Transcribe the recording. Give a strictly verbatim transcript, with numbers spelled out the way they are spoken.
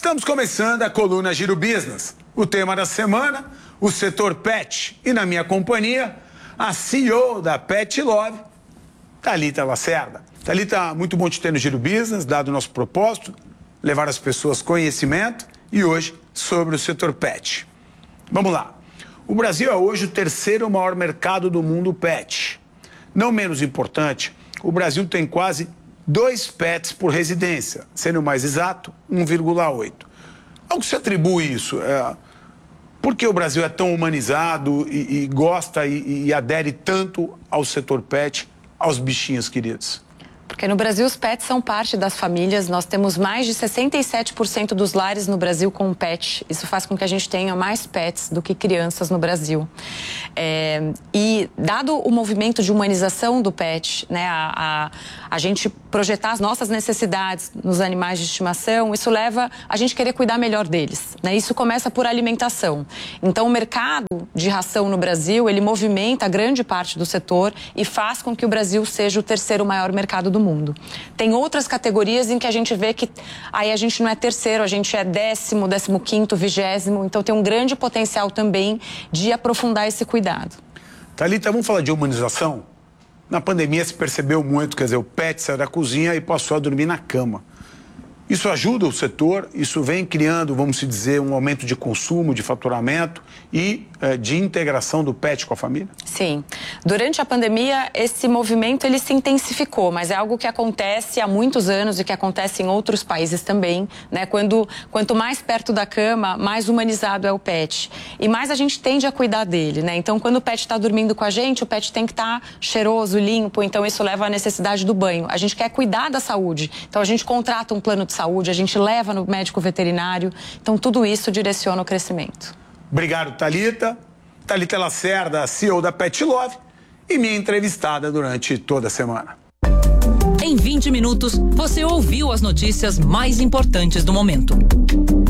Estamos começando a coluna Giro Business. O tema da semana, o setor pet. E na minha companhia, a C E O da Pet Love, Thalita Lacerda. Thalita, muito bom te ter no Giro Business, dado o nosso propósito, levar às pessoas conhecimento e hoje sobre o setor pet. Vamos lá. O Brasil é hoje o terceiro maior mercado do mundo pet. Não menos importante, o Brasil tem quase dois pets por residência, sendo mais exato, um vírgula oito. Ao que se atribui isso? É, por que o Brasil é tão humanizado e, e gosta e, e adere tanto ao setor pet, aos bichinhos queridos? Porque no Brasil os pets são parte das famílias, nós temos mais de sessenta e sete por cento dos lares no Brasil com pet. Isso faz com que a gente tenha mais pets do que crianças no Brasil. É, e dado o movimento de humanização do pet, né, a, a, a gente projetar as nossas necessidades nos animais de estimação, isso leva a gente querer cuidar melhor deles, né? Isso começa por alimentação. Então o mercado de ração no Brasil, ele movimenta grande parte do setor e faz com que o Brasil seja o terceiro maior mercado do mundo. Tem outras categorias em que a gente vê que aí a gente não é terceiro, a gente é décimo, décimo quinto, vigésimo, então tem um grande potencial também de aprofundar esse cuidado. Thalita, vamos falar de humanização? Na pandemia se percebeu muito, quer dizer, o pet saiu da cozinha e passou a dormir na cama. Isso ajuda o setor, isso vem criando, vamos dizer, um aumento de consumo, de faturamento e eh, de integração do pet com a família? Sim. Durante a pandemia, esse movimento ele se intensificou, mas é algo que acontece há muitos anos e que acontece em outros países também, né? Quando, quanto mais perto da cama, mais humanizado é o pet. E mais a gente tende a cuidar dele, né? Então, quando o pet está dormindo com a gente, o pet tem que estar tá cheiroso, limpo, então isso leva à necessidade do banho. A gente quer cuidar da saúde, então a gente contrata um plano de saúde, a gente leva no médico veterinário, então tudo isso direciona o crescimento. Obrigado, Thalita. Thalita Lacerda, C E O da Pet Love e minha entrevistada durante toda a semana. Em vinte minutos, você ouviu as notícias mais importantes do momento.